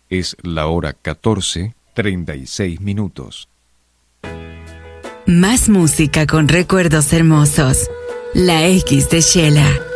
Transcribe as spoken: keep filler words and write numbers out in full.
Es la hora catorce, treinta y seis minutos. Más música con recuerdos hermosos. La X de Shela.